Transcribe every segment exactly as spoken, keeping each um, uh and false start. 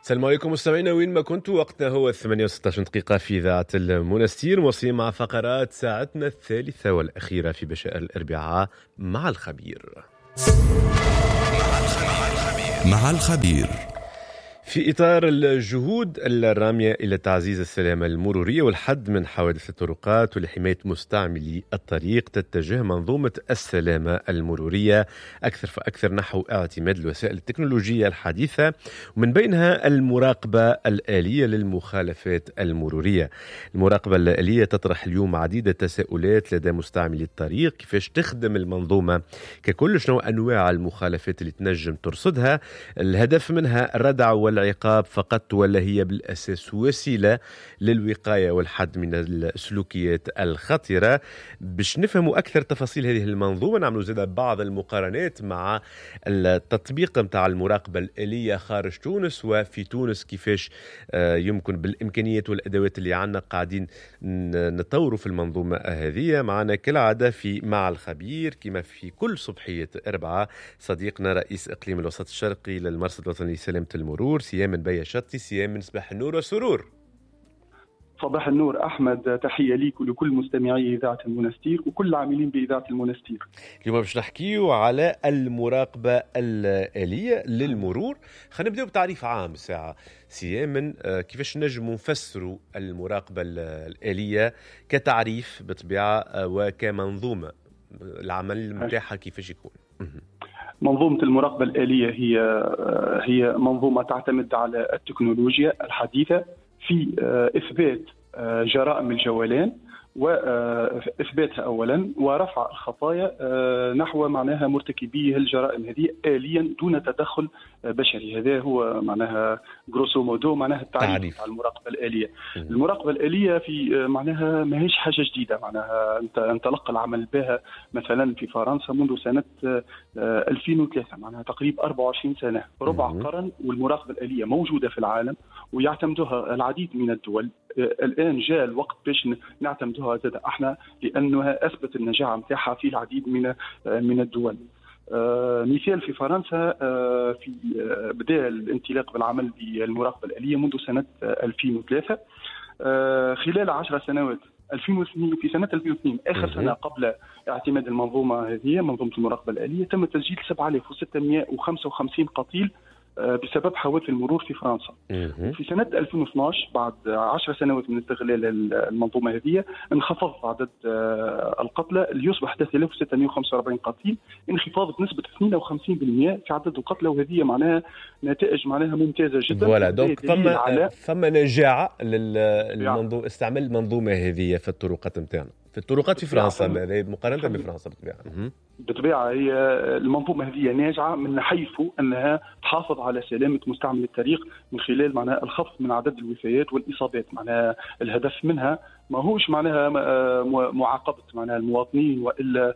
السلام عليكم مستمعينا وين ما كنتوا. وقتنا هو ثمانية وستة عشر دقيقة في إذاعة المنستير، موصلين مع فقرات ساعتنا الثالثة والأخيرة في بشائر الأربعاء مع الخبير. مع الخبير في إطار الجهود الرامية إلى تعزيز السلامة المرورية والحد من حوادث الطرقات ولحماية مستعملي الطريق، تتجه منظومة السلامة المرورية أكثر فأكثر نحو اعتماد الوسائل التكنولوجية الحديثة، ومن بينها المراقبة الآلية للمخالفات المرورية. المراقبة الآلية تطرح اليوم عديد التساؤلات لدى مستعملي الطريق، كيفاش تخدم المنظومة ككل، شنو أنواع المخالفات اللي تنجم ترصدها، الهدف منها الردع والعقاب فقط ولا هي بالأساس وسيلة للوقاية والحد من السلوكيات الخطرة. باش نفهموا أكثر تفاصيل هذه المنظومة نعملوا زيادة بعض المقارنات مع التطبيق متاع المراقبة الآلية خارج تونس وفي تونس، كيفاش يمكن بالإمكانيات والأدوات اللي عنا قاعدين نطوروا في المنظومة هذه. معنا كالعادة في مع الخبير كما في كل صبحية أربعة صديقنا رئيس إقليم الوسط الشرقي للمرصد الوطني لسلامة المرور سيام بيا شطي. سيام، صباح النور والسرور. صباح النور أحمد، تحية ليك ولكل مستمعي إذاعة المنستير وكل العاملين بإذاعة المنستير. اليوم باش نحكيو على المراقبة الآلية للمرور. خلينا نبداو بتعريف عام ساعة سيام، كيفاش نجم نفسروا المراقبة الآلية كتعريف بطبيعة وكمنظومة، العمل متاعها كيفاش يكون؟ منظومة المراقبة الآلية هي هي منظومة تعتمد على التكنولوجيا الحديثة في إثبات جرائم الجولان وإثباتها أولا ورفع الخطايا نحو معناها مرتكبي الجرائم هذه آليا دون تدخل بشري. هذا هو معناها جروسو مودو معناها التعريف على المراقبة الآلية. المراقبة الآلية في معناها ما هيش حاجة جديدة، معناها انطلق العمل بها مثلا في فرنسا منذ سنة ألفين وثلاثة، معناها تقريبا أربعة وعشرين سنة، ربع قرن، والمراقبة الآلية موجودة في العالم ويعتمدها العديد من الدول. الآن جاء الوقت باش نعتمدها زاد احنا لأنها أثبت النجاعة متاعها في العديد من من الدول. آه مثال في فرنسا، آه في آه بدأ الانطلاق بالعمل بالمراقبة الآلية منذ سنة آه ألفين وثلاثة. آه خلال عشر سنوات ألفين واثنين في سنة ألفين واثنين آخر سنة قبل اعتماد المنظومة هذه منظومة المراقبة الآلية تم تسجيل سبعة آلاف وستمائة وخمسة وخمسين قتيل بسبب حوادث المرور في فرنسا. في سنة ألفين واثناشر بعد عشر سنوات من استغلال المنظومة هذه انخفض عدد القتلى ليصبح ثلاثة آلاف وستمائة وخمسة وأربعين قتيل، انخفاض بنسبة اثنين وخمسين بالمئة في عدد القتلى، وهذه معناها نتائج معناها ممتازة جدا. فوالا دونك ثم ثم نجاعة للمنظومة استعمال المنظومة هذه في الطرقات نتاعنا في الطرقات في فرنسا مقارنة بفرنسا بالطبيعة. بالطبيعة هي المنظومة هذه ناجعة من حيث أنها تحافظ على سلامة مستعمل الطريق من خلال معناها الخفض من عدد الوفيات والإصابات. معناها الهدف منها ما هوش معناها معاقبة معناها المواطنين وإلا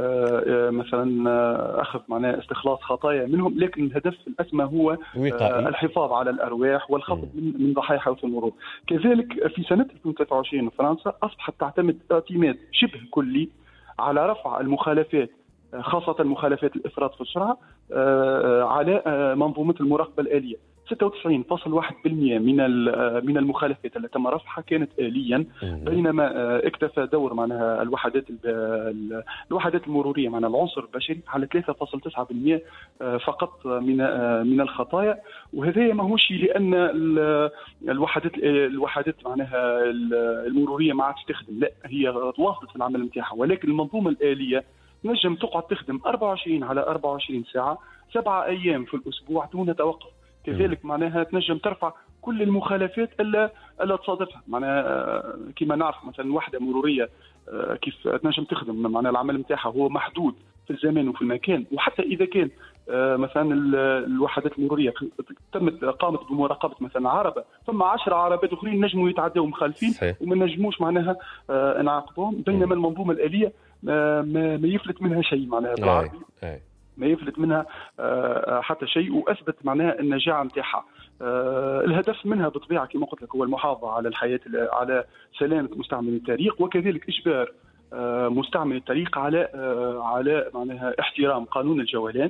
مثلا أخذ معناها استخلاص خطايا منهم، لكن الهدف الأسمى هو وقائي. الحفاظ على الأرواح والخفض من, من ضحايا حوادث المرور. كذلك في سنة ألفين وثلاثة وعشرين فرنسا أصبحت تعتمد اعتماد شبه كلي على رفع المخالفات، خاصة مخالفات الإفراط في السرعة، على منظومة المراقبة الآلية. ستة وتسعين فاصلة واحد بالمئة من من المخالفات التي تم رفعها كانت آليا، بينما اكتفى دور معناها الوحدات الوحدات المرورية معناها العنصر البشري على ثلاثة فاصلة تسعة بالمئة فقط من من الخطايا. وهذا ما هوش لأن الوحدات الوحدات معناها المرورية ما عادش تخدم، لا، هي واصلت في العمل نتاعها، ولكن المنظومة الآلية نجم تقعد تخدم أربعة وعشرين على أربعة وعشرين ساعة سبعة أيام في الأسبوع دون توقف. كذلك معناها تنجم ترفع كل المخالفات الا الا تصادفها. معناها كما نعرف مثلا وحده مروريه كيف تنجم تخدم، معناها العمل نتاعها هو محدود في الزمان وفي المكان، وحتى اذا كان مثلا الوحدات المروريه تمت قامت بمراقبه مثلا عربه، ثم عشرة عربات اخرين نجموا يتعداوا مخالفين وما نجموش معناها نعاقبهم، بينما المنظومه الاليه ما يفلت منها شيء معناها بالعربي ما يفلت منها حتى شيء، واثبت معناها النجاعه نتاعها. الهدف منها بطبيعه كما قلت لك هو المحافظه على الحياه على سلامه مستعمل الطريق، وكذلك اجبار مستعمل الطريق على على معناها احترام قانون الجولان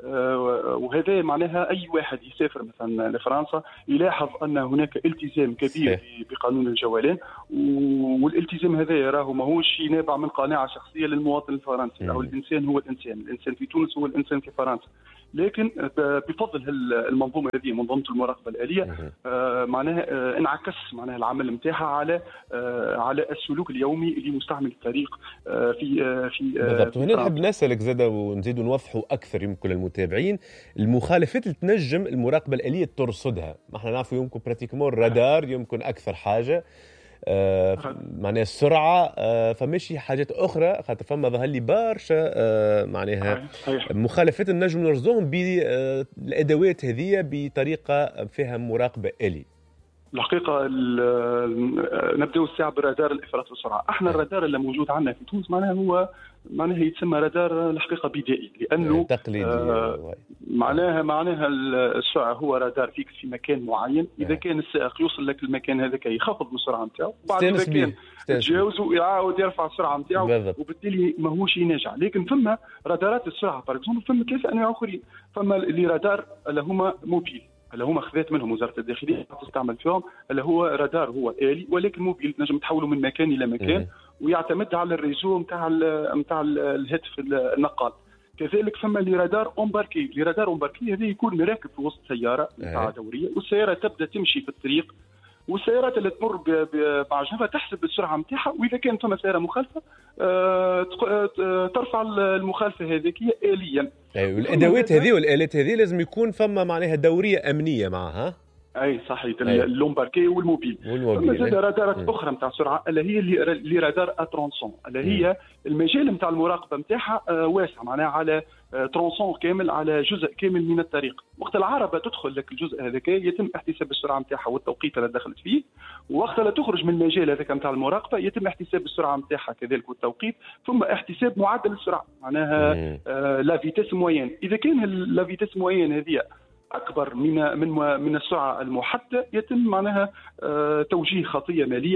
وهذا معناها أي واحد يسافر مثلا لفرنسا يلاحظ أن هناك التزام كبير بقانون الجولان، والالتزام هذا راهو ماهوش ينابع من قناعة شخصية للمواطن الفرنسي أو الإنسان هو الإنسان، الإنسان في تونس هو الإنسان في فرنسا، لكن بفضل المنظومه هذه منظومه المراقبه الآلية معناها انعكس معناها العمل نتاعها على على السلوك اليومي لمستعمل الطريق في في بالضبط. هنا نحب نسالك زاده ونزيد نوضحوا اكثر يمكن للمتابعين المخالفات اللي تنجم المراقبه الآلية ترصدها. ما احنا نعرفوا يمكن براتيكمون الرادار يمكن اكثر حاجه آه معناها السرعه آه فماشي حاجات اخرى، خاطر فما ظهر لي برشا آه معناها مخالفات النجم نرصدوهم بالادوات هذه بطريقه فيها مراقبه آلية. الحقيقه نبداو الساعه بالرادار الافراط بالسرعه. احنا الرادار اللي موجود عندنا في تونس معناها هو معناها يتسمى رادار الحقيقه بدائي، لانه تقليدي آه معناها معناها السرعه هو رادار فيكس في مكان معين، اذا كان السائق يوصل لك المكان هذاك يخفض من السرعه نتاعو، بعد اذا كان تجاوزه يعاود يرفع السرعه نتاعو، وبالتالي ماهوش ينجح. لكن ثم رادارات السرعه بار اكزومبل ثم ثلاثه انواع اخرين. ثم اللي رادار اللي هما موبيل اللي هما خذات منهم وزاره الداخليه تستعمل فيهم، اللي هو رادار هو آلي ولكن موبيل، تنجم تحوله من مكان الى مكان ويعتمد على الريزو نتاع نتاع الهاتف النقال. كذلك ثم اللي رادار امباركي، اللي رادار امباركي هذا يكون راكب في وسط سياره نتاع دوريه، والسياره تبدا تمشي في الطريق، والسيارات اللي تمر بعجلها تحسب السرعه نتاعها، واذا كان ثم سياره مخالفه ترفع المخالفه هذيك آليا. ايوه الادوات هذه والالات هذه لازم يكون فما معناها دوريه امنيه معها. اي صحيح. اللومباركي والموبيل. ثم زاد رادارات اخرى نتاع سرعه اللي هي اللي رادار اترونسون، اللي هي المجال نتاع المراقبه نتاعها واسع معناها على ترونسون كامل، على جزء كامل من الطريق. وقت العربه تدخل لك الجزء هذاك يتم احتساب السرعه نتاعها والتوقيت اللي دخلت فيه، ووقت لا تخرج من المجال هذاك نتاع المراقبه يتم احتساب السرعه نتاعها كذلك والتوقيت، ثم احتساب معدل السرعه معناها آه لا فيتيس موين. اذا كان لا فيتيس موين هذه اكبر من من من السرعه المحدده يتم معناها توجيه خطيه ماليه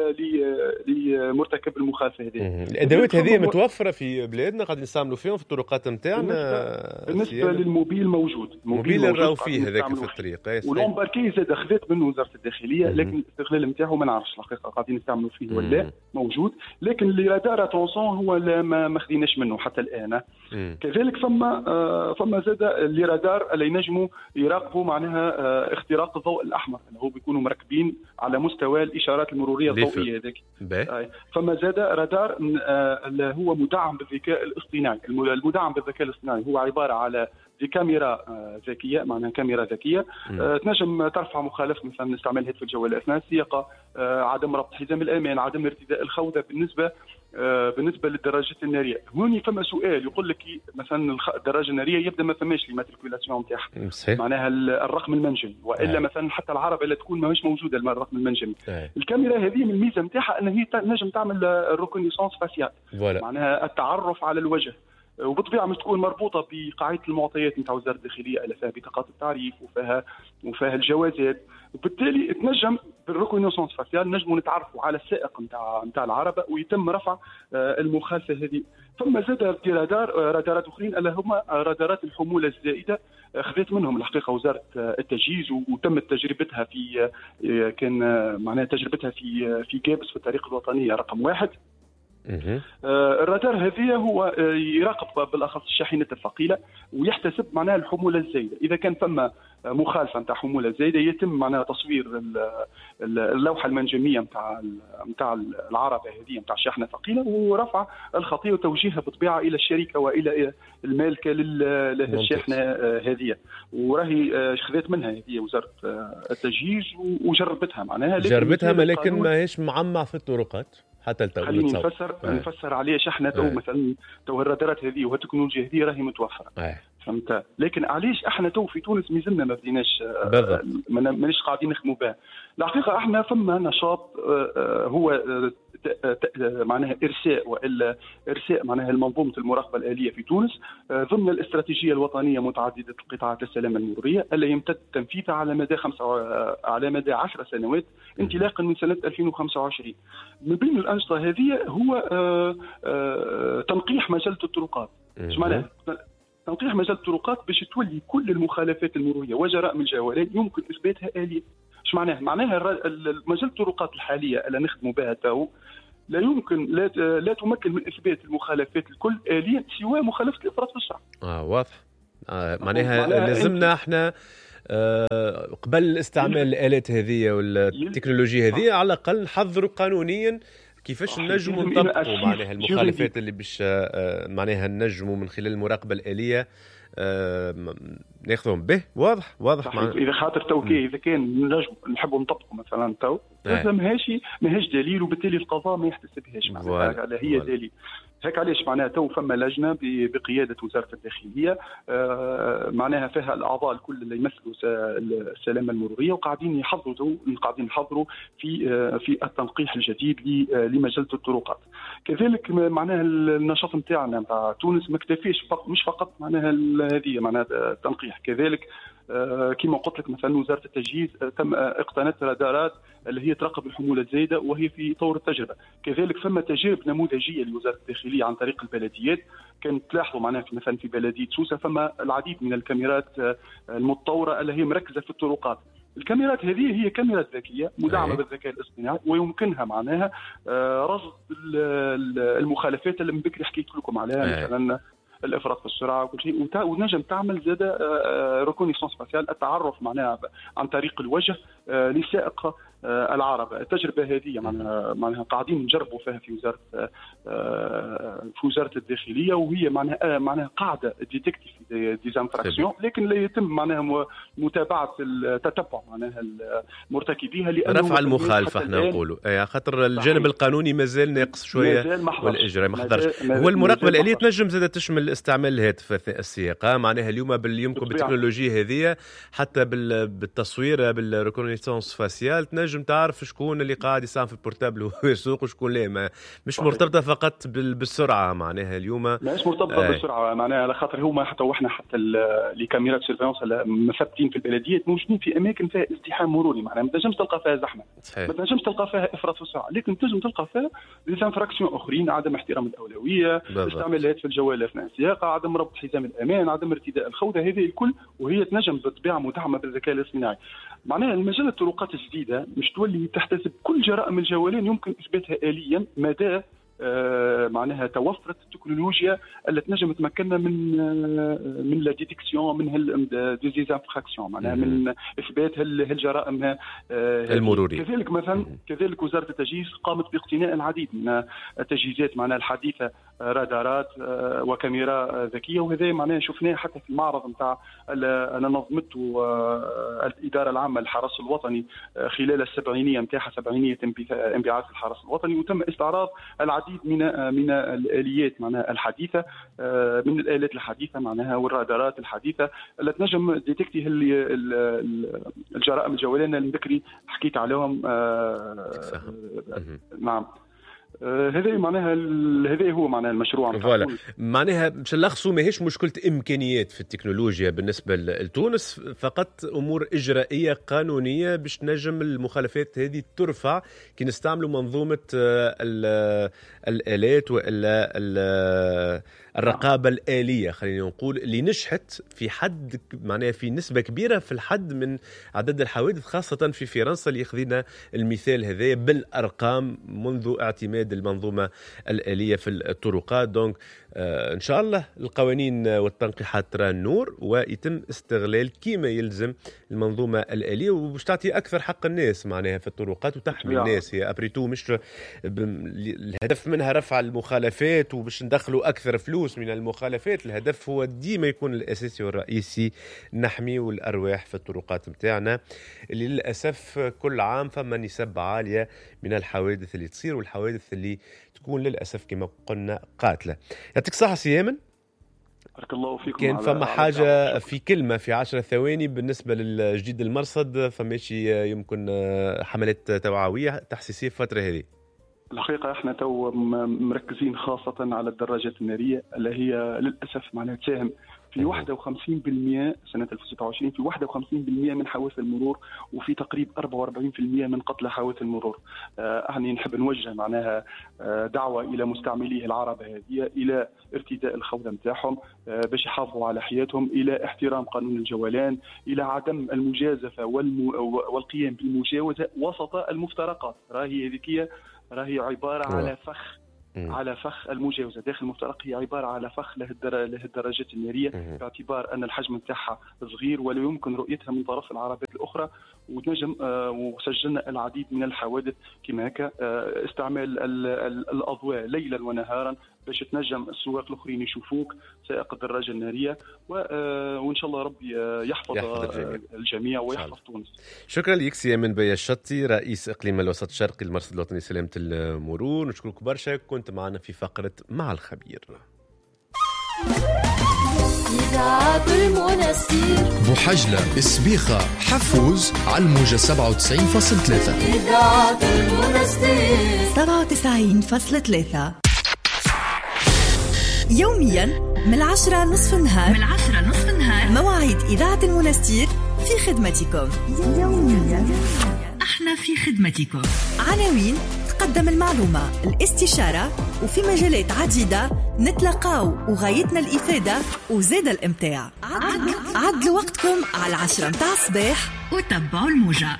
لمرتكب المخالفه هذه. الادوات هذه متوفره في بلادنا قاعدين نستعملوا فيهم في الطرقات نتاعنا. بالنسبه للموبيل موجود، الموبيل راهو فيه هذاك في الطريق، والامباركي زاد خذت منه وزاره الداخليه، لكن الاستغلال نتاعو ما نعرفش الحقيقه قاعدين نستعملوا فيه ولا موجود. لكن اللي رادار ترونسون هو ما ما خديناش منه حتى الان. كذلك ثم ثم زاد اللي رادار اللي ينجموا يراقبوا معناها اختراق الضوء الاحمر، اللي هو بيكونوا مركبين على مستوى الاشارات المروريه الضوئيه هذيك. فما زاد رادار اللي هو مدعم بالذكاء الاصطناعي. المدعم بالذكاء الاصطناعي هو عباره على دي كاميرا ذكيه، معناها كاميرا ذكيه تنجم ترفع مخالفه مثلا استعمال هاتف الجوال اثناء السياقه، عدم ربط حزام الامان، عدم ارتداء الخوذه بالنسبه بالنسبه للدراجات الناريه. هوني فما سؤال يقول لك مثلا الدراجه الناريه يبدا ما فماش لي ماتريكولاسيون نتاعها، معناها الرقم المنجمي، والا مثلا حتى العربه اللي تكون ماهيش موجوده الرقم المنجمي. الكاميرا هذه من الميزه نتاعها ان هي نجم تعمل الريكونيسونس فاسيال، معناها التعرف على الوجه، وبالطبيعه مش تكون مربوطه بقاعده المعطيات نتاع وزاره الداخليه اللي فيها بطاقات التعريف وفيها وفيها الجوازات، وبالتالي تنجم بالريكونيسونس فاسيال نجموا نتعرفوا على السائق نتاع نتاع العربه ويتم رفع المخالفه هذه. ثم زاد رادار رادارات اخرين اللي هما رادارات الحموله الزائده، خذت منهم الحقيقه وزاره التجهيز وتمت تجربتها في كان معناها تجربتها في في جابس في الطريق الوطنيه رقم واحد. آه الرادار هذه هو يراقب بالاخص الشاحنات الثقيله ويحتسب معناها الحموله الزايده. اذا كان ثم مخالفه نتاع حموله زايده يتم معناها تصوير اللوحه المنجميه نتاع نتاع العربه هذه نتاع الشاحنه الثقيله ورفع الخطيه وتوجيهها بالطبيعه الى الشركه والى المالكه للشاحنه هذه. وراهي خذت منها هذه وزاره التجهيز وجربتها معناها جربتها لكن ماهيش معمع في الطرقات حتى التو. خليني نفسر آه. نفسر عليه شحنه تو مثلا تو الرادارات هذه والتكنولوجيا هذه راهي متوفره. آه. فهمت؟ لكن علاش احنا تو في تونس مازلنا ما بديناش آه مانيش قاعدين نخدموا بها. الحقيقه احنا فما نشاط آه هو آه معناها ارساء والا ارساء معناها المنظومه المراقبه الاليه في تونس آه ضمن الاستراتيجيه الوطنيه متعدده القطاعات السلامه المروريه اللي يمتد تنفيذها على مدى خمسة آه على مدى عشر سنوات انطلاقا من سنه ألفين وخمسة وعشرين. من بين الانشطه هذه هو آه آه تنقيح مجله الطرقات. ايش معناها؟ تنقيح مجال الطرقات باش تولي كل المخالفات المروريه وجرائم الجوالين يمكن اثباتها آليا. ايش معناها؟ معناها مجال الطرقات الحاليه اللي نخدموا بها تو لا يمكن لا لا تمكن من اثبات المخالفات الكل آليا سوى مخالفه الافراط في الشرع. اه واضح. آه معناها لازمنا احنا آه قبل استعمال الآلات هذه والتكنولوجيا هذه على الأقل نحضروا قانونيا كيفاش نجموا نطبقوا معناها المخالفات اللي باش آه معناها نجموا من خلال المراقبة الآلية آه ناخذهم به. واضح واضح. مع... اذا خاطر تو كي اذا كان نجم نحبوا نطبقوا مثلا تو هذا ماهيش ماهيش دليل وبالتالي القضاء ما يحتسبهاش معناها على هي دليل. هيك علاش معناها تو فما لجنه بقياده وزاره الداخليه آه معناها فيها الاعضاء الكل اللي يمثلوا السلامه المروريه وقاعدين يحضروا قاعدين يحضروا في آه في التنقيح الجديد لمجله الطرقات. كذلك معناها النشاط نتاعنا نتاع تونس ما اكتفيش فقط مش فقط معناها هذه معناها التنقيح. كذلك آه كما قلت لك مثلا وزاره التجهيز آه تم اقتنت رادارات اللي هي تراقب الحموله الزايده وهي في طور التجربه. كذلك فما تجارب نموذجيه لوزاره الداخليه عن طريق البلديات. كانت تلاحظوا معناها في مثلا في بلديه سوسه فما العديد من الكاميرات المتطوره اللي هي مركزه في الطرقات. الكاميرات هذه هي كاميرات ذكيه مدعمه بالذكاء الاصطناعي ويمكنها معناها رصد المخالفات اللي من بكري حكيت لكم عليها مثلا الافراط في السرعه وكل شيء. ونجم تعمل زاده ريكونيسونس فاسيال التعرف معناها عن طريق الوجه لسائق العربه. التجربه هذه معناها معناها قاعدين نجربوا فيها في وزاره في وزاره الداخليه وهي معناها معناها قاعده ديتكتيف ديزانفراكسيون لكن لا يتم معناها متابعه التتبع معناها مرتكبيها لانه رفع المخالفه احنا نقولوا اي خاطر الجانب القانوني مازال ناقص شويه والاجراء ما حضرش. هو المراقبه الاليه تنجم زاد تشمل استعمال الهاتف اثناء السياقه معناها اليوم باليمكن بالتكنولوجيا هذه حتى بالتصوير بالريكونيسونس فاسيال تنجم تعرف شكون اللي قاعد يستعمل في البورتابل وهو يسوق وشكون لا. ما مش مرتبطه فقط بالسرعه معناها اليوم مش مرتبطه آه. بالسرعه معناها على خاطر هما حتى واحنا حتى لي كاميرات سيرفيونس مثبتين في البلديات موجودين في اماكن فيها ازدحام مروري معناها ما تنجمش تلقى فيها زحمه ما تنجمش تلقى فيها افراط في السرعه لكن تنجم تلقى فيها ديزانفراكسيون اخرين عدم احترام الاولويه استعمال الهاتف الجوال اثناء السياقه عدم ربط حزام الامان عدم ارتداء الخوذه. هذه الكل وهي تنجم بطبيعه مدعمه بالذكاء الاصطناعي. معناها المجال الطرقات الجديده مش تولي تحتسب كل جرائم الجوالين يمكن اثباتها آليا مدى آه معناها توفرت التكنولوجيا اللي تنجم تمكننا من آه من لا ديتيكسيون من هالديزانفراكسيون معناها من اثبات هالجرائم آه المروريه. كذلك مثلا كذلك وزاره التجهيز قامت باقتناء العديد من التجهيزات معناها الحديثه رادارات آه وكاميرا ذكيه وهذا معناها شفناه حتى في المعرض نتاع انا نظمته آه الاداره العامه للحرس الوطني آه خلال السبعينيه نتاعها سبعينيه انبعاث الحرس الوطني وتم استعراض العديد من من الآليات معناها الحديثة من الآلات الحديثة معناها والرادارات الحديثة اللي تنجم ديتكتي الجرائم الجوالين اللي بكري حكيت عليهم. نعم هذا معناها هذا هو معناها المشروع فوالا معناها باش نلخصوا ماهيش مشكله امكانيات في التكنولوجيا بالنسبه لتونس فقط امور اجرائيه قانونيه باش نجم المخالفات هذه ترفع كي نستعملوا منظومه الالات والا الرقابه الاليه خلينا نقول اللي نجحت في حد معناها في نسبه كبيره في الحد من عدد الحوادث خاصه في فرنسا اللي يخذينا المثال هذا بالارقام منذ اعتماد المنظومه الاليه في الطرقات. دونك آه ان شاء الله القوانين والتنقيحات ترى النور ويتم استغلال كيما يلزم المنظومه الاليه وباش تعطي اكثر حق الناس معناها في الطرقات وتحمي الناس. هي ابريتو مش الهدف منها رفع المخالفات وباش ندخلوا اكثر فلوس من المخالفات. الهدف هو ديما يكون الاساسي والرئيسي نحمي الارواح في الطرقات متاعنا اللي للاسف كل عام فما نسب عاليه من الحوادث اللي تصير والحوادث اللي تكون للاسف كما قلنا قاتله. يعطيك الصحه سي يمن. بارك الله فيكم. كان فما حاجه في كلمه في عشر ثواني بالنسبه للجديد المرصد فماشي يمكن حملات توعويه تحسيسيه في الفتره هذه؟ الحقيقة احنا تو مركزين خاصة على الدراجات النارية اللي هي للأسف معناها تساهم في واحد وخمسين بالمئة سنة ألفين وستة وعشرين، في واحد وخمسين بالمئة من حوادث المرور، وفي تقريب أربعة وأربعين بالمئة من قتلى حوادث المرور. يعني نحب نوجه معناها دعوة إلى مستعملي العربة هذه إلى ارتداء الخوذة نتاعهم باش يحافظوا على حياتهم، إلى احترام قانون الجولان، إلى عدم المجازفة والقيام بالمجاوزة وسط المفترقات. راهي هذيك راهي عبارة على فخ على فخ المجاوزة داخل المفترق، هي عبارة على فخ له الدراجات النارية، باعتبار أن الحجم نتاعها صغير ولا يمكن رؤيتها من طرف العربات الأخرى، وتنجم وسجلنا العديد من الحوادث كما هكا. استعمال الأضواء ليلا ونهارا باش تنجم السواق الآخرين يشوفوك سائق الدراجة النارية، وإن شاء الله ربي يحفظ, يحفظ الجميع, الجميع ويحفظ تونس. شكرا لك سي من بياشتي، رئيس إقليم الوسط الشرقي المرصد الوطني سلامة المرور. نشكرك برشا، كنت معنا في فقرة مع الخبير. إذاعة المنستير بوحجلة سبيخة حفوز على الموجة سبعة وتسعين فاصل ثلاثة. إذاعة المنستير سبعة وتسعين فاصل ثلاثة يوميا من العشرة نصف النهار من العشرة نصف النهار مواعيد إذاعة المنستير في خدمتكم. يوميا احنا في خدمتكم. عناوين تقدم المعلومة، الاستشارة، وفي مجالات عديدة نتلقاو وغايتنا الإفادة وزاد الإمتاع. عدلوا وقتكم على العشرة متاع الصباح وتبعوا الموجة.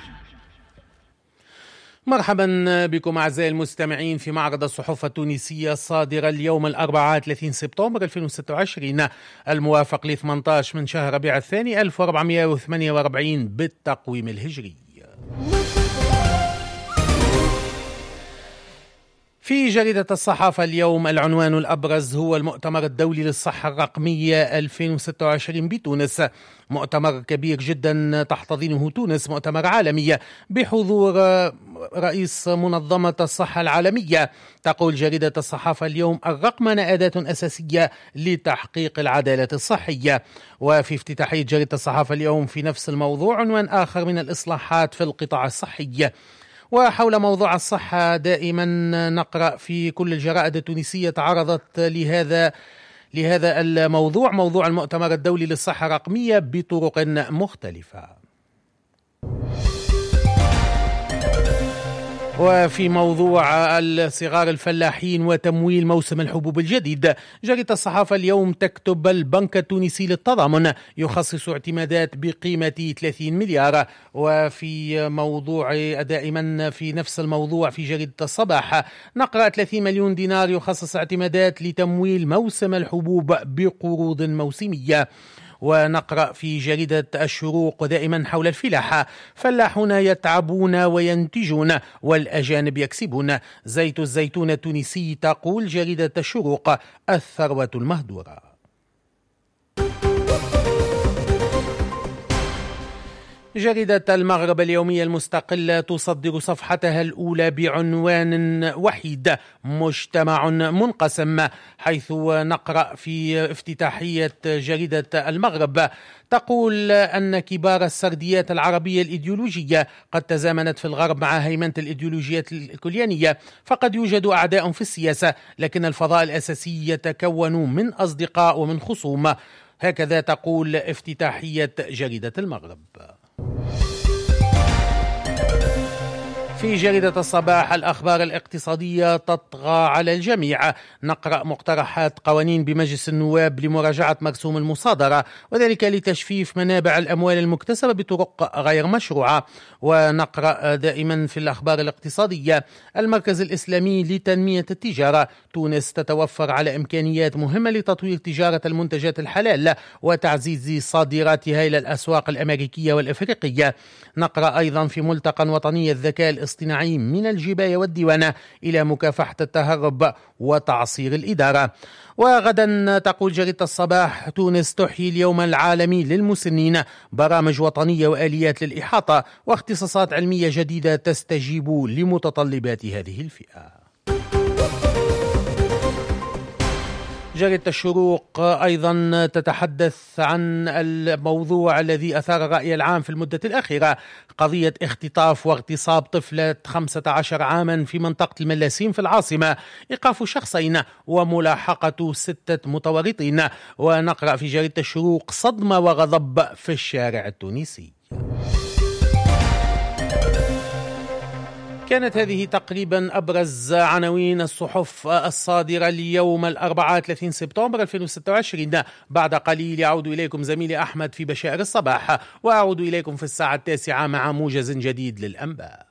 مرحبا بكم أعزائي المستمعين في معرض الصحف التونسية الصادرة اليوم الأربعاء ثلاثين سبتمبر ألفين وستة وعشرين الموافق ل ثمانية عشر من شهر ربيع الثاني ألف وأربعمائة وثمانية وأربعين بالتقويم الهجري. في جريدة الصحافة اليوم العنوان الأبرز هو المؤتمر الدولي للصحة الرقمية ألفين وستة وعشرين بتونس، مؤتمر كبير جدا تحتضنه تونس، مؤتمر عالمي بحضور رئيس منظمة الصحة العالمية. تقول جريدة الصحافة اليوم الرقمنة أداة أساسية لتحقيق العدالة الصحية. وفي افتتاحية جريدة الصحافة اليوم في نفس الموضوع عنوان آخر من الإصلاحات في القطاع الصحي. وحول موضوع الصحة دائما نقرأ في كل الجرائد التونسية تعرضت لهذا لهذا الموضوع، موضوع المؤتمر الدولي للصحة الرقمية بطرق مختلفة. وفي موضوع الصغار الفلاحين وتمويل موسم الحبوب الجديد، جريدة الصحافة اليوم تكتب البنك التونسي للتضامن يخصص اعتمادات بقيمة ثلاثين مليار. وفي موضوع دائما في نفس الموضوع في جريدة الصباح نقرأ ثلاثين مليون دينار يخصص اعتمادات لتمويل موسم الحبوب بقروض موسمية. ونقرأ في جريدة الشروق دائما حول الفلاحة، فلاحون يتعبون وينتجون والأجانب يكسبون. زيت الزيتون التونسي تقول جريدة الشروق الثروة المهدورة. جريدة المغرب اليومية المستقلة تصدر صفحتها الأولى بعنوان وحيد مجتمع منقسم، حيث نقرأ في افتتاحية جريدة المغرب تقول أن كبار السرديات العربية الإيديولوجية قد تزامنت في الغرب مع هيمنة الإيديولوجيات الكليانية، فقد يوجد أعداء في السياسة لكن الفضاء الأساسي يتكون من أصدقاء ومن خصوم. هكذا تقول افتتاحية جريدة المغرب. في جريدة الصباح الأخبار الاقتصادية تطغى على الجميع، نقرأ مقترحات قوانين بمجلس النواب لمراجعة مرسوم المصادرة وذلك لتجفيف منابع الأموال المكتسبة بطرق غير مشروعة. ونقرأ دائما في الأخبار الاقتصادية المركز الإسلامي لتنمية التجارة، تونس تتوفر على إمكانيات مهمة لتطوير تجارة المنتجات الحلال وتعزيز صادراتها إلى الأسواق الأمريكية والأفريقية. نقرأ أيضا في ملتقى وطني الذكاء الاصطناعي من الجباية والديوانة إلى مكافحة التهرب وتعصير الإدارة. وغدا تقول جريدة الصباح تونس تحيي اليوم العالمي للمسنين، برامج وطنية وآليات للإحاطة واختصاصات علمية جديدة تستجيب لمتطلبات هذه الفئة. جريدة الشروق أيضا تتحدث عن الموضوع الذي أثار الرأي العام في المدة الأخيرة، قضية اختطاف واغتصاب طفلة خمسة عشر عاما في منطقة الملاسين في العاصمة، إيقاف شخصين وملاحقة ستة متورطين. ونقرأ في جريدة الشروق: صدمة وغضب في الشارع التونسي. كانت هذه تقريبا أبرز عناوين الصحف الصادرة اليوم الأربعاء ثلاثين سبتمبر ألفين وستة وعشرين. بعد قليل يعود إليكم زميلي أحمد في بشائر الصباح، وأعود إليكم في الساعة التاسعة مع موجز جديد للأنباء.